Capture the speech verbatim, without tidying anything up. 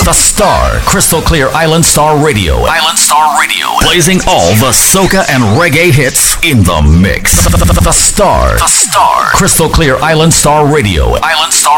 The Star, Crystal Clear Island Star Radio. Island Star Radio. Blazing all the soca and reggae hits in the mix. The, the, the, the Star. The Star. Crystal Clear Island Star Radio. Island Star